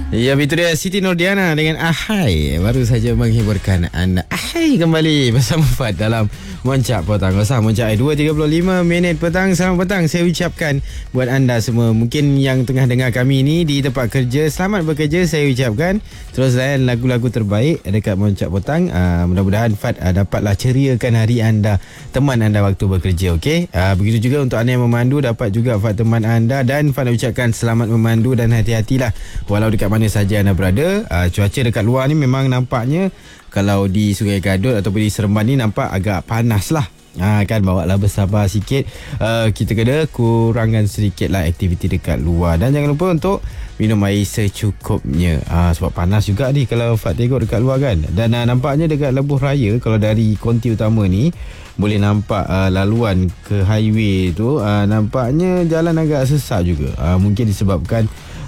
Ya, itu dia Siti Nordiana dengan Ahai. Baru saja menghiburkan anda. Ahai kembali bersama Fad dalam Moncak Petang. Rasa Moncak 2.35 minit petang. Selamat petang saya ucapkan buat anda semua. Mungkin yang tengah dengar kami ni di tempat kerja, selamat bekerja saya ucapkan. Terus layan lagu-lagu terbaik dekat Moncak Petang. Mudah-mudahan Fad dapatlah ceriakan hari anda, teman anda waktu bekerja. Okey. Begitu juga untuk anda yang memandu, dapat juga Fad teman anda. Dan Fad ucapkan selamat memandu dan hati-hatilah walau dekat mana saja anda berada. Cuaca dekat luar ni memang nampaknya kalau di Sungai Gadut ataupun di Seremban ni nampak agak panas lah. Kan bawa lah bersabar sikit. Kita kena kurangkan sedikit lah aktiviti dekat luar. Dan jangan lupa untuk minum air secukupnya. Sebab panas juga ni kalau Fat tengok dekat luar kan. Dan nampaknya dekat Lebuh Raya, kalau dari konti utama ni boleh nampak laluan ke highway tu, nampaknya jalan agak sesak juga. Mungkin disebabkan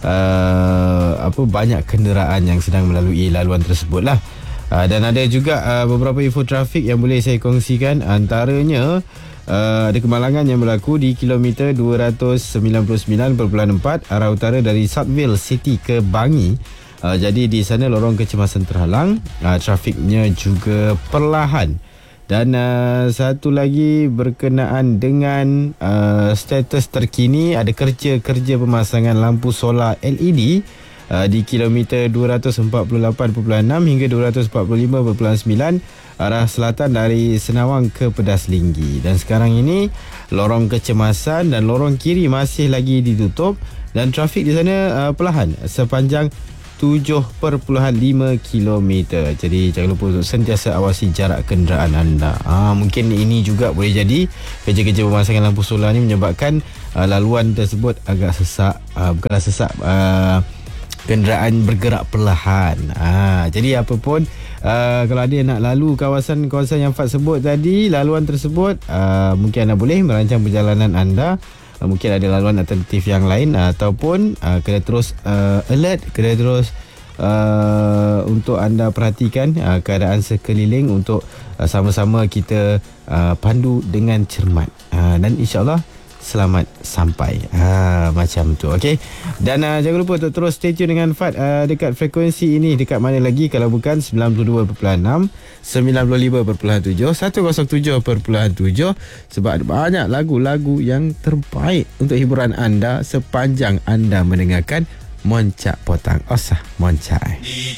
banyak kenderaan yang sedang melalui laluan tersebut lah. Dan ada juga beberapa info trafik yang boleh saya kongsikan. Antaranya ada kemalangan yang berlaku di kilometer 299.4 arah utara dari Southville City ke Bangi. Jadi di sana lorong kecemasan terhalang, trafiknya juga perlahan. Dan satu lagi berkenaan dengan status terkini, ada kerja pemasangan lampu solar LED di kilometer 248.6 hingga 245.9 arah selatan dari Senawang ke Pedas Linggi. Dan sekarang ini lorong kecemasan dan lorong kiri masih lagi ditutup dan trafik di sana perlahan sepanjang 7.5 km. Jadi jangan lupa untuk sentiasa awasi jarak kenderaan anda. Mungkin ini juga boleh jadi kerja-kerja pemasangan lampu solar ni menyebabkan laluan tersebut agak sesak. Bukanlah sesak, kenderaan bergerak perlahan. Jadi apa pun, kalau ada nak lalu kawasan-kawasan yang Fat sebut tadi, laluan tersebut, mungkin anda boleh merancang perjalanan anda. Mungkin ada laluan alternatif yang lain, ataupun kena terus alert, kena terus untuk anda perhatikan keadaan sekeliling untuk sama-sama kita pandu dengan cermat, dan insyaAllah selamat sampai. Macam tu. Okey. Dan jangan lupa untuk terus stay tune dengan Fad dekat frekuensi ini. Dekat mana lagi kalau bukan 92.6, 95.7, 107.7, sebab ada banyak lagu-lagu yang terbaik untuk hiburan anda sepanjang anda mendengarkan Moncak Petang. Osah Moncak.